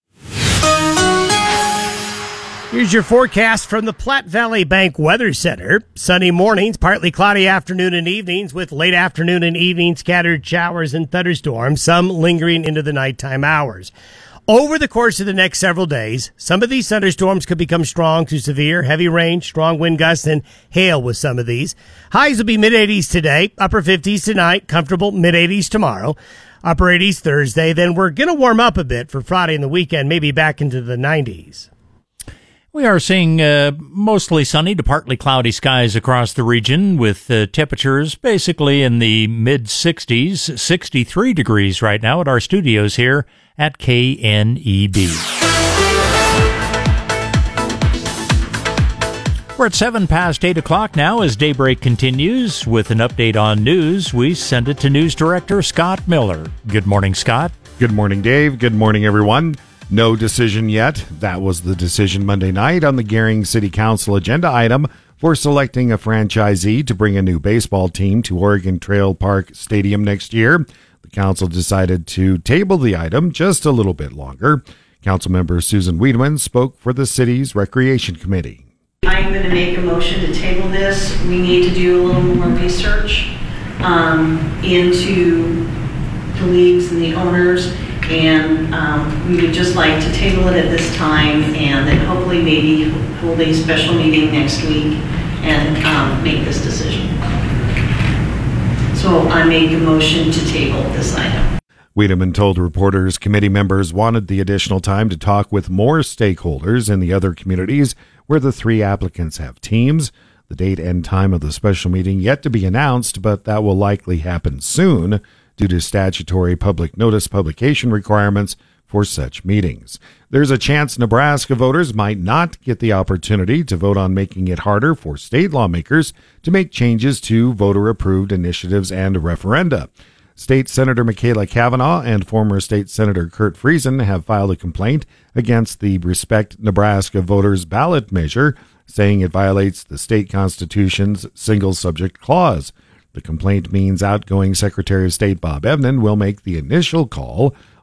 Here's your forecast from the Platte Valley Bank Weather Center. Sunny mornings, partly cloudy afternoon and evenings with late afternoon and evening scattered showers and thunderstorms, some lingering into the nighttime hours. Over the course of the next several days, some of these thunderstorms could become strong to severe, heavy rain, strong wind gusts, and hail with some of these. Highs will be mid-eighties today, upper fifties tonight, comfortable mid-eighties tomorrow, upper eighties Thursday. Then we're going to warm up a bit for Friday and the weekend, maybe back into the nineties. We are seeing uh, mostly sunny to partly cloudy skies across the region, with uh, temperatures basically in the mid-sixties, sixty-three degrees right now at our studios here at K N E B. We're at seven past eight o'clock now as Daybreak continues. With an update on news, we send it to News Director Scott Miller. Good morning, Scott. Good morning, Dave. Good morning, everyone. No decision yet. That was the decision Monday night on the Gering City Council agenda item for selecting a franchisee to bring a new baseball team to Oregon Trail Park Stadium next year. The council decided to table the item just a little bit longer. Councilmember Susan Wiedemann spoke for the city's Recreation Committee. I'm going to make a motion to table this. We need to do a little more research um, into the leagues and the owners, and um, we would just like to table it at this time, and then hopefully maybe hold a special meeting next week and um, make this decision. So I make a motion to table this item. Wiedemann told reporters committee members wanted the additional time to talk with more stakeholders in the other communities where the three applicants have teams. The date and time of the special meeting yet to be announced, but that will likely happen soon due to statutory public notice publication requirements for such meetings. There's a chance Nebraska voters might not get the opportunity to vote on making it harder for state lawmakers to make changes to voter-approved initiatives and referenda. State Senator Michaela Cavanaugh and former State Senator Kurt Friesen have filed a complaint against the Respect Nebraska Voters ballot measure, saying it violates the state constitution's single subject clause. The complaint means outgoing Secretary of State Bob Evnen will make the initial call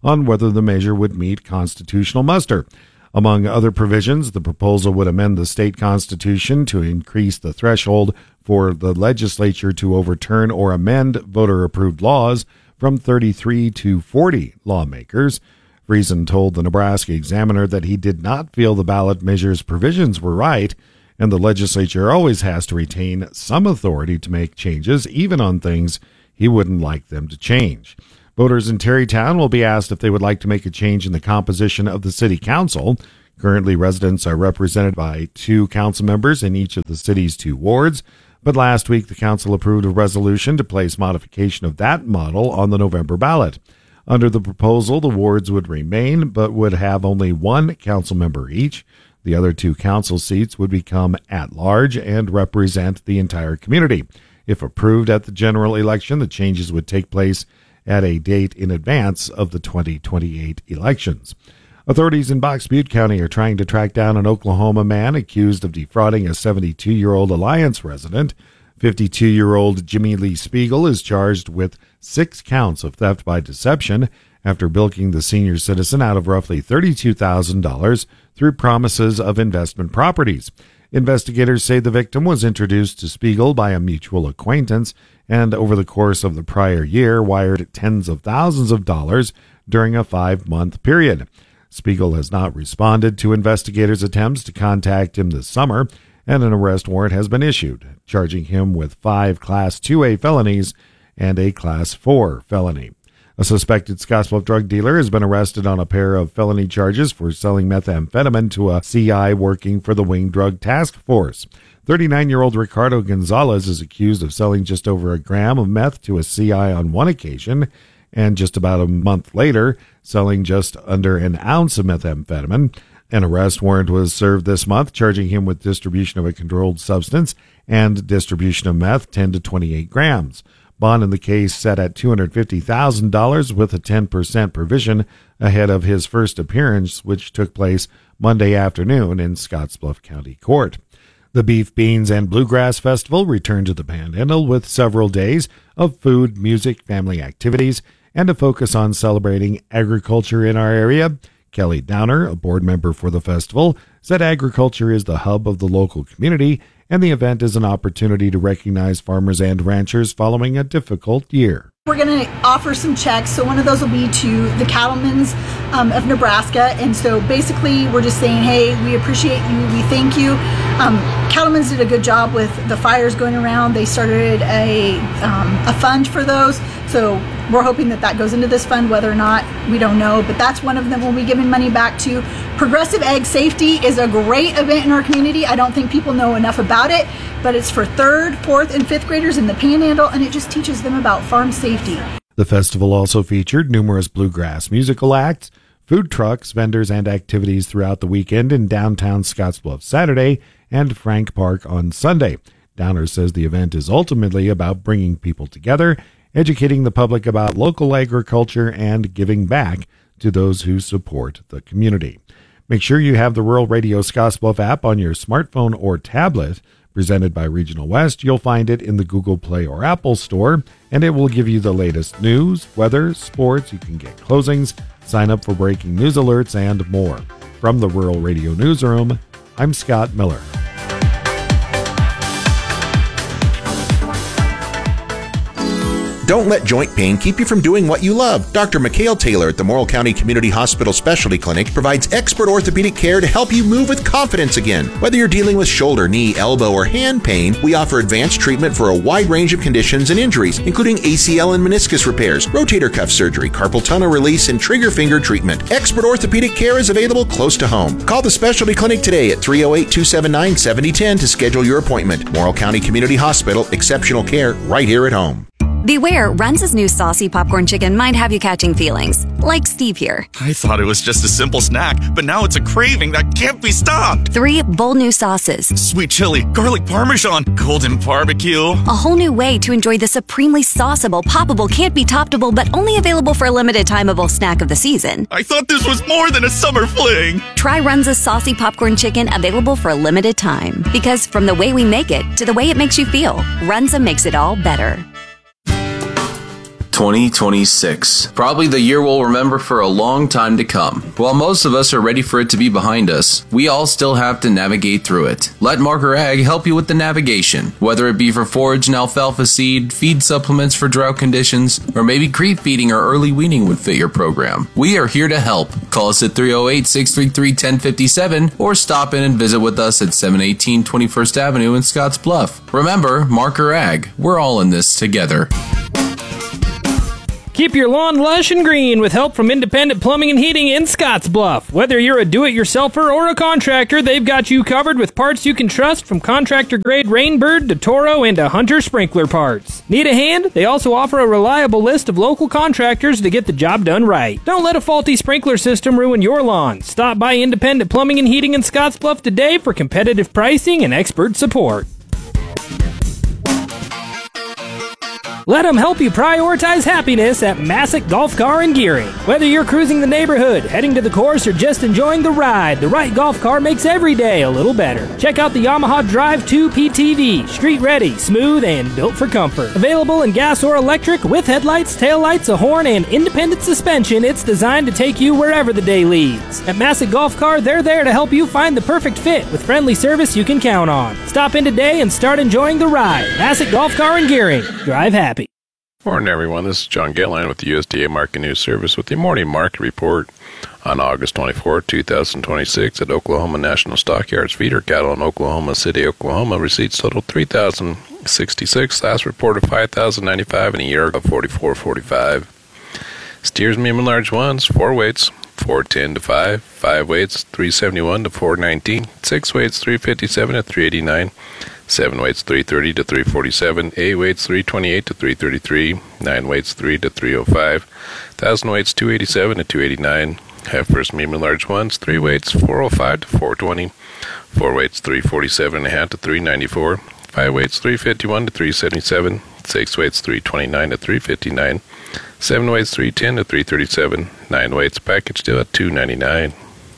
on whether the measure would meet constitutional muster. Among other provisions, the proposal would amend the state constitution to increase the threshold for the legislature to overturn or amend voter-approved laws from thirty-three to forty lawmakers. Friesen told the Nebraska Examiner that he did not feel the ballot measure's provisions were right, and the legislature always has to retain some authority to make changes, even on things he wouldn't like them to change. Voters in Terrytown will be asked if they would like to make a change in the composition of the city council. Currently, residents are represented by two council members in each of the city's two wards, but last week the council approved a resolution to place modification of that model on the November ballot. Under the proposal, the wards would remain, but would have only one council member each. The other two council seats would become at-large and represent the entire community. If approved at the general election, the changes would take place at a date in advance of the twenty twenty-eight elections. Authorities in Box Butte County are trying to track down an Oklahoma man accused of defrauding a seventy-two-year-old Alliance resident. fifty-two-year-old Jimmy Lee Spiegel is charged with six counts of theft by deception after bilking the senior citizen out of roughly thirty-two thousand dollars through promises of investment properties. Investigators say the victim was introduced to Spiegel by a mutual acquaintance and over the course of the prior year wired tens of thousands of dollars during a five-month period. Spiegel has not responded to investigators' attempts to contact him this summer, and an arrest warrant has been issued, charging him with five Class two A felonies and a Class four felony. A suspected Scottsbluff drug dealer has been arrested on a pair of felony charges for selling methamphetamine to a C I working for the Wing Drug Task Force. thirty-nine-year-old Ricardo Gonzalez is accused of selling just over a gram of meth to a C I on one occasion, and just about a month later, selling just under an ounce of methamphetamine. An arrest warrant was served this month, charging him with distribution of a controlled substance and distribution of meth, ten to twenty-eight grams. Bond in the case set at two hundred fifty thousand dollars with a ten percent provision ahead of his first appearance, which took place Monday afternoon in Scottsbluff County Court. The Beef, Beans, and Bluegrass Festival returned to the Panhandle with several days of food, music, family activities, and a focus on celebrating agriculture in our area. Kelly Downer, a board member for the festival, said agriculture is the hub of the local community, and the event is an opportunity to recognize farmers and ranchers following a difficult year. We're going to offer some checks. So one of those will be to the cattlemen's um, of Nebraska. And so basically we're just saying, hey, we appreciate you. We thank you. Um, Cattlemen's did a good job with the fires going around. They started a, um, a fund for those. So we're hoping that that goes into this fund, whether or not, we don't know. But that's one of them we'll be giving money back to. Progressive Ag Safety is a great event in our community. I don't think people know enough about it, but it's for third, fourth, and fifth graders in the Panhandle, and it just teaches them about farm safety. The festival also featured numerous bluegrass musical acts, food trucks, vendors, and activities throughout the weekend in downtown Scottsbluff Saturday and Frank Park on Sunday. Downer says the event is ultimately about bringing people together, educating the public about local agriculture, and giving back to those who support the community. Make sure you have the Rural Radio Scottsbluff app on your smartphone or tablet. Presented by Regional West, you'll find it in the Google Play or Apple Store, and it will give you the latest news, weather, sports. You can get closings, sign up for breaking news alerts, and more. From the Rural Radio Newsroom, I'm Scott Miller. Don't let joint pain keep you from doing what you love. Doctor Mikhail Taylor at the Morrill County Community Hospital Specialty Clinic provides expert orthopedic care to help you move with confidence again. Whether you're dealing with shoulder, knee, elbow, or hand pain, we offer advanced treatment for a wide range of conditions and injuries, including A C L and meniscus repairs, rotator cuff surgery, carpal tunnel release, and trigger finger treatment. Expert orthopedic care is available close to home. Call the Specialty Clinic today at three oh eight, two seven nine, seven oh one oh to schedule your appointment. Morrill County Community Hospital, exceptional care right here at home. Beware, Runza's new saucy popcorn chicken might have you catching feelings, like Steve here. I thought it was just a simple snack, but now it's a craving that can't be stopped. Three bold new sauces. Sweet chili, garlic parmesan, golden barbecue. A whole new way to enjoy the supremely sauceable, poppable, can't be toppable, but only available for a limited timeable snack of the season. I thought this was more than a summer fling. Try Runza's saucy popcorn chicken, available for a limited time. Because from the way we make it to the way it makes you feel, Runza makes it all better. twenty twenty-six. Probably the year we'll remember for a long time to come. While most of us are ready for it to be behind us, we all still have to navigate through it. Let Marker Ag help you with the navigation, whether it be for forage and alfalfa seed, feed supplements for drought conditions, or maybe creep feeding or early weaning would fit your program. We are here to help. Call us at three oh eight, six three three, one oh five seven or stop in and visit with us at seven eighteen twenty-first Avenue in Scottsbluff. Remember, Marker Ag, we're all in this together. Keep your lawn lush and green with help from Independent Plumbing and Heating in Scottsbluff. Whether you're a do-it-yourselfer or a contractor, they've got you covered with parts you can trust, from contractor-grade Rainbird to Toro and to Hunter sprinkler parts. Need a hand? They also offer a reliable list of local contractors to get the job done right. Don't let a faulty sprinkler system ruin your lawn. Stop by Independent Plumbing and Heating in Scottsbluff today for competitive pricing and expert support. Let them help you prioritize happiness at Massick Golf Car and Gearing. Whether you're cruising the neighborhood, heading to the course, or just enjoying the ride, the right golf car makes every day a little better. Check out the Yamaha Drive two P T V. Street ready, smooth, and built for comfort. Available in gas or electric with headlights, taillights, a horn, and independent suspension, it's designed to take you wherever the day leads. At Massick Golf Car, they're there to help you find the perfect fit with friendly service you can count on. Stop in today and start enjoying the ride. Massick Golf Car and Gearing. Drive happy. Morning, everyone. This is John Gilline with the U S D A Market News Service with the morning market report on August twenty-fourth, twenty twenty-six at Oklahoma National Stockyards. Feeder cattle in Oklahoma City, Oklahoma receipts totaled three thousand sixty-six. Last reported five thousand ninety-five and a year ago forty-four forty-five. Steers, medium and large ones, four weights, four ten to five, five weights, three seventy-one to four nineteen, six weights, three fifty-seven to three eighty-nine. Seven weights, three thirty to three forty-seven. Eight weights, three twenty-eight to three thirty-three. Nine weights, three to three oh five. Thousand weights, two eighty-seven to two eighty-nine. Heifers, medium and large ones. Three weights, four oh five to four twenty. Four weights, three forty-seven and a half to three ninety-four. Five weights, three fifty-one to three seventy-seven. Six weights, three twenty-nine to three fifty-nine. Seven weights, three ten to three thirty-seven. Nine weights, package deal at two ninety-nine.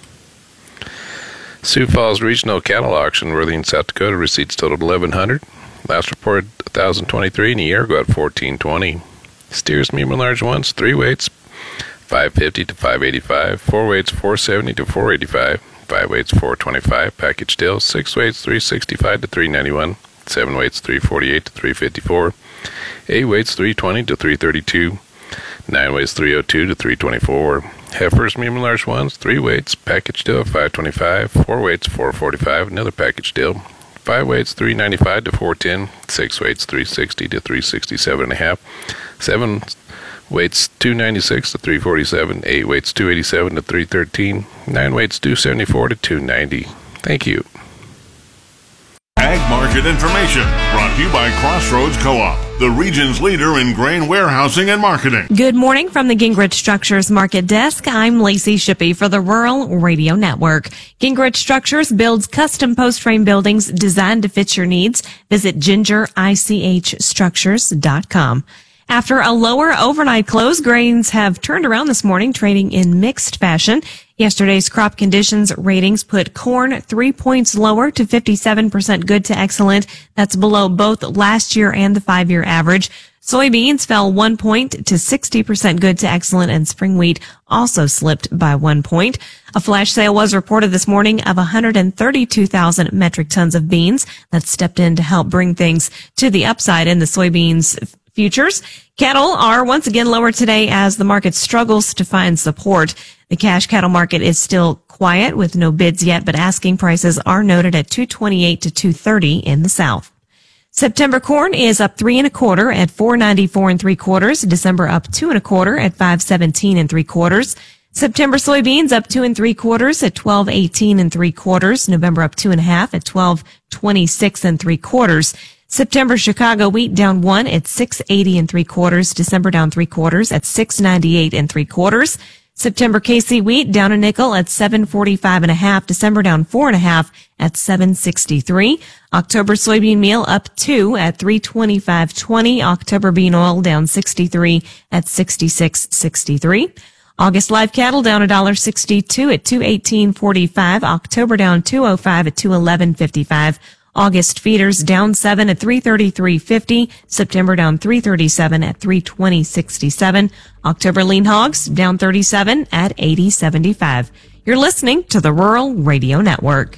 Sioux Falls Regional Cattle Auction, Worthing, South Dakota, receipts totaled eleven hundred. Last reported one thousand twenty-three, and a year ago at fourteen twenty. Steers, medium and large ones, three weights, five fifty to five eighty-five. Four weights, four seventy to four eighty-five. Five weights, four twenty-five. Package deal. Six weights, three sixty-five to three ninety-one. Seven weights, three forty-eight to three fifty-four. Eight weights, three twenty to three thirty-two. Nine weights, three oh two to three twenty-four. Heifers, medium and large ones, three weights, package deal, five twenty-five. Four weights, four forty-five, another package deal. Five weights, three ninety-five to four ten. Six weights, three sixty to three sixty-seven and a half. Seven weights, two ninety-six to three forty-seven. Eight weights, two eighty-seven to three thirteen. Nine weights, two seventy-four to two ninety. Thank you. Ag market information brought to you by Crossroads Co-op, the region's leader in grain warehousing and marketing. Good morning from the Gingrich Structures Market Desk. I'm Lacey Shippey for the Rural Radio Network. Gingrich Structures builds custom post-frame buildings designed to fit your needs. Visit ginger ich structures dot com. After a lower overnight close, grains have turned around this morning, trading in mixed fashion. Yesterday's crop conditions ratings put corn three points lower to fifty-seven percent good to excellent. That's below both last year and the five-year average. Soybeans fell one point to sixty percent good to excellent, and spring wheat also slipped by one point. A flash sale was reported this morning of one hundred thirty-two thousand metric tons of beans. That stepped in to help bring things to the upside in the soybeans futures. Cattle are once again lower today as the market struggles to find support. The cash cattle market is still quiet with no bids yet, but asking prices are noted at two twenty-eight to two thirty in the South. September corn is up three and a quarter at four ninety-four and three quarters. December up two and a quarter at five seventeen and three quarters. September soybeans up two and three quarters at twelve eighteen and three quarters. November up two and a half at twelve twenty-six and three quarters. September Chicago wheat down one at six eighty and three quarters. December down three quarters at six ninety-eight and three quarters. September K C wheat down a nickel at seven forty-five and a half. December down four and a half at seven sixty-three. October soybean meal up two at three twenty-five twenty. October bean oil down sixty-three at sixty-six sixty-three. August live cattle down one dollar sixty-two at two eighteen forty-five. October down two oh five at two eleven fifty-five. August feeders down seven at three thirty-three fifty. September down three thirty-seven at three twenty sixty-seven. October lean hogs down thirty-seven at eighty seventy-five. You're listening to the Rural Radio Network.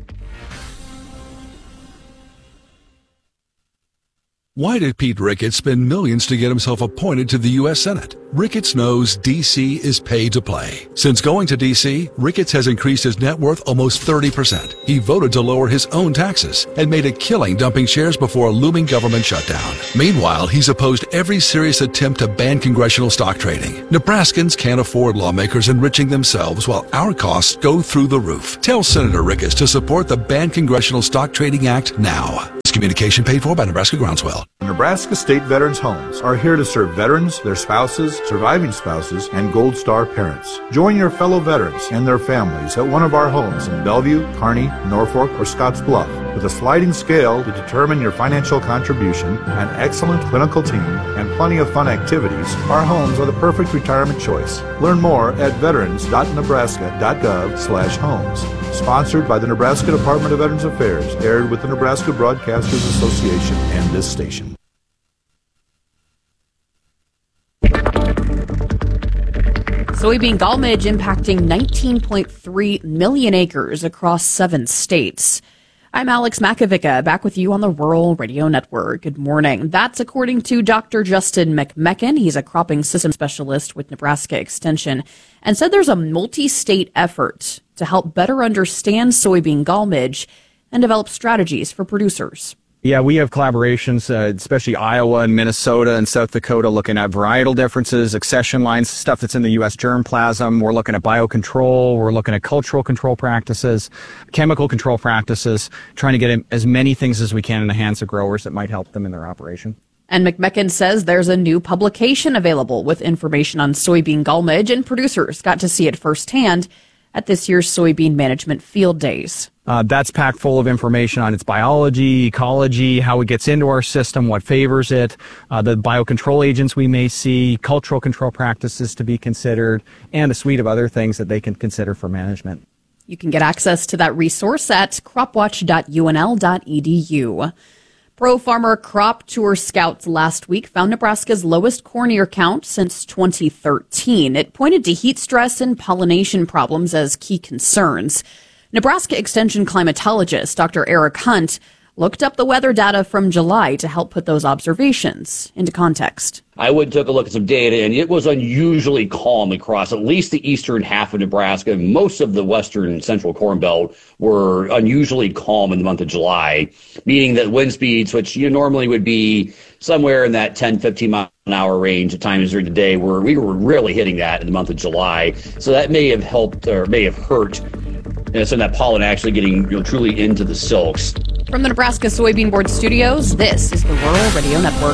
Why did Pete Ricketts spend millions to get himself appointed to the U S Senate? Ricketts knows D C is paid to play. Since going to D C, Ricketts has increased his net worth almost thirty percent. He voted to lower his own taxes and made a killing dumping shares before a looming government shutdown. Meanwhile, he's opposed every serious attempt to ban congressional stock trading. Nebraskans can't afford lawmakers enriching themselves while our costs go through the roof. Tell Senator Ricketts to support the Ban Congressional Stock Trading Act now. This communication paid for by Nebraska Groundswell. Nebraska State Veterans Homes are here to serve veterans, their spouses, surviving spouses, and Gold Star parents. Join your fellow veterans and their families at one of our homes in Bellevue, Kearney, Norfolk, or Scottsbluff. With a sliding scale to determine your financial contribution, an excellent clinical team, and plenty of fun activities, our homes are the perfect retirement choice. Learn more at veterans dot nebraska dot gov slash homes. Sponsored by the Nebraska Department of Veterans Affairs, aired with the Nebraska Broadcasters Association and this station. Soybean gallmage impacting nineteen point three million acres across seven states. I'm Alex Makovica, back with you on the Rural Radio Network. Good morning. That's according to Doctor Justin McMecken. He's a cropping system specialist with Nebraska Extension, and said there's a multi-state effort to help better understand soybean gallmage and develop strategies for producers. Yeah, we have collaborations, uh, especially Iowa and Minnesota and South Dakota, looking at varietal differences, accession lines, stuff that's in the U S germplasm. We're looking at biocontrol. We're looking at cultural control practices, chemical control practices, trying to get as many things as we can in the hands of growers that might help them in their operation. And McMecken says there's a new publication available with information on soybean gallmage, and producers got to see it firsthand at this year's Soybean Management Field Days. Uh, that's packed full of information on its biology, ecology, how it gets into our system, what favors it, uh, the biocontrol agents we may see, cultural control practices to be considered, and a suite of other things that they can consider for management. You can get access to that resource at cropwatch dot U N L dot E D U. Pro Farmer Crop Tour Scouts last week found Nebraska's lowest corn ear count since twenty thirteen. It pointed to heat stress and pollination problems as key concerns. Nebraska Extension climatologist Doctor Eric Hunt looked up the weather data from July to help put those observations into context. I went and took a look at some data, and it was unusually calm across at least the eastern half of Nebraska. Most of the western and central Corn Belt were unusually calm in the month of July, meaning that wind speeds, which you normally would be somewhere in that ten, fifteen mile an hour range at times during the day, were we were really hitting that in the month of July. So that may have helped or may have hurt you know, some of that pollen actually getting you know, truly into the silks. From the Nebraska Soybean Board Studios, this is the Rural Radio Network.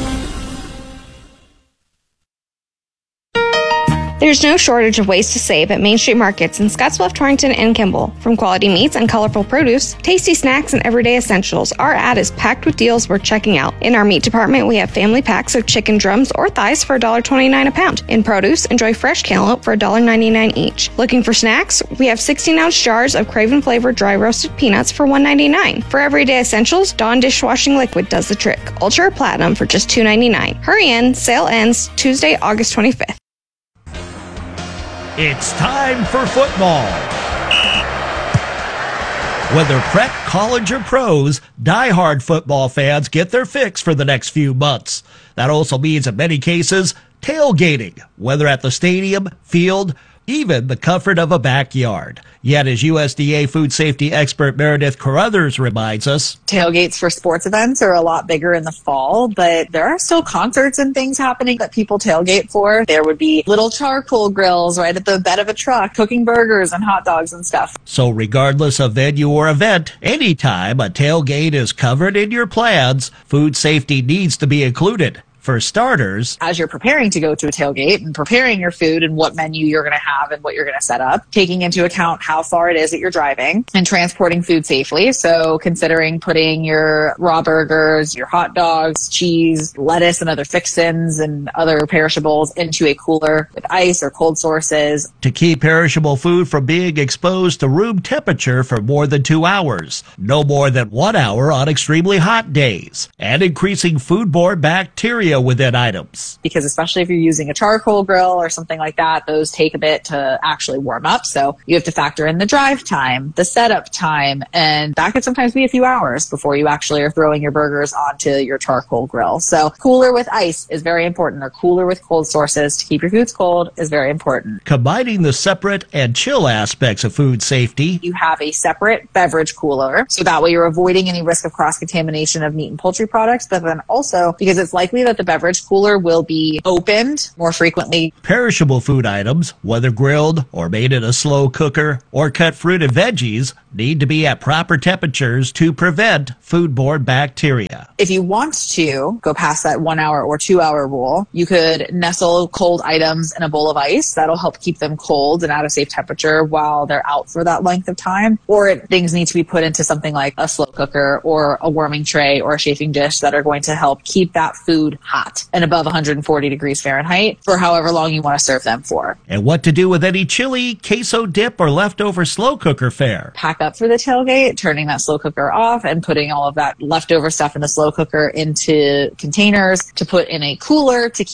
There's no shortage of ways to save at Main Street Markets in Scottsbluff, Torrington, and Kimball. From quality meats and colorful produce, tasty snacks, and everyday essentials, our ad is packed with deals worth checking out. In our meat department, we have family packs of chicken drums or thighs for one dollar twenty-nine a pound. In produce, enjoy fresh cantaloupe for one dollar ninety-nine each. Looking for snacks? We have sixteen ounce jars of Craven-flavored dry roasted peanuts for one dollar ninety-nine. For everyday essentials, Dawn dishwashing liquid does the trick. Ultra Platinum for just two dollars ninety-nine. Hurry in, sale ends Tuesday, August twenty-fifth. It's time for football. Whether prep, college, or pros, diehard football fans get their fix for the next few months. That also means, in many cases, tailgating, whether at the stadium, field, even the comfort of a backyard. Yet, as U S D A food safety expert Meredith Carruthers reminds us, tailgates for sports events are a lot bigger in the fall, but there are still concerts and things happening that people tailgate for. There would be little charcoal grills right at the bed of a truck, cooking burgers and hot dogs and stuff. So regardless of venue or event, anytime a tailgate is covered in your plans, food safety needs to be included. For starters, as you're preparing to go to a tailgate and preparing your food and what menu you're going to have and what you're going to set up, taking into account how far it is that you're driving and transporting food safely. So considering putting your raw burgers, your hot dogs, cheese, lettuce, and other fixins and other perishables into a cooler with ice or cold sources. To keep perishable food from being exposed to room temperature for more than two hours, no more than one hour on extremely hot days, and increasing foodborne bacteria within items. Because especially if you're using a charcoal grill or something like that, those take a bit to actually warm up. So you have to factor in the drive time, the setup time, and that could sometimes be a few hours before you actually are throwing your burgers onto your charcoal grill. So cooler with ice is very important, or cooler with cold sources to keep your foods cold is very important. Combining the separate and chill aspects of food safety, you have a separate beverage cooler, so that way you're avoiding any risk of cross-contamination of meat and poultry products, but then also because it's likely that the beverage cooler will be opened more frequently. Perishable food items, whether grilled or made in a slow cooker or cut fruit and veggies, need to be at proper temperatures to prevent foodborne bacteria. If you want to go past that one hour or two hour rule, you could nestle cold items in a bowl of ice. That'll help keep them cold and at a safe temperature while they're out for that length of time. Or it, things need to be put into something like a slow cooker or a warming tray or a chafing dish that are going to help keep that food hot and above one hundred forty degrees Fahrenheit for however long you want to serve them for. And what to do with any chili, queso dip, or leftover slow cooker fare. Pack up for the tailgate, turning that slow cooker off and putting all of that leftover stuff in the slow cooker into containers to put in a cooler to keep